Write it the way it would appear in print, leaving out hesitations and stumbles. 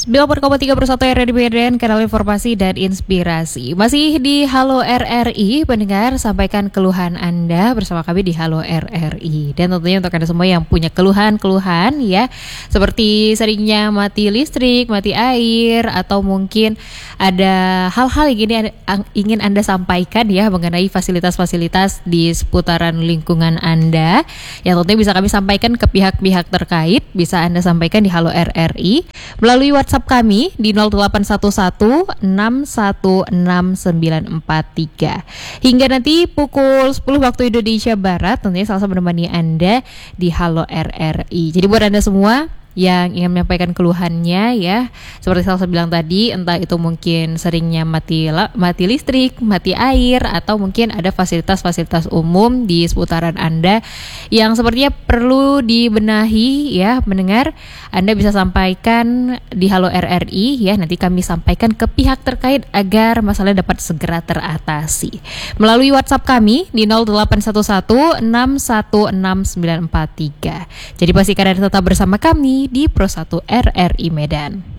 94,3 Persatu RRI Medan, kanal informasi dan inspirasi. Masih di Halo RRI, pendengar, sampaikan keluhan Anda bersama kami di Halo RRI. Dan tentunya untuk Anda semua yang punya keluhan-keluhan ya, seperti seringnya mati listrik, mati air, atau mungkin ada hal-hal yang ingin Anda sampaikan ya mengenai fasilitas-fasilitas di seputaran lingkungan Anda, yang tentunya bisa kami sampaikan ke pihak-pihak terkait. Bisa Anda sampaikan di Halo RRI melalui WhatsApp kami di 0811-616-943. Hingga nanti pukul 10 waktu Indonesia Barat, tentunya Salsa menemani Anda di Halo RRI. Jadi buat Anda semua yang ingin menyampaikan keluhannya ya, seperti Salsa bilang tadi, entah itu mungkin seringnya mati listrik, mati air, atau mungkin ada fasilitas-fasilitas umum di seputaran Anda yang sepertinya perlu dibenahi ya, mendengar, Anda bisa sampaikan di Halo RRI ya, nanti kami sampaikan ke pihak terkait agar masalah dapat segera teratasi melalui WhatsApp kami di 0811-616-943. Jadi pastikan Anda tetap bersama kami di Pro 1 RRI Medan.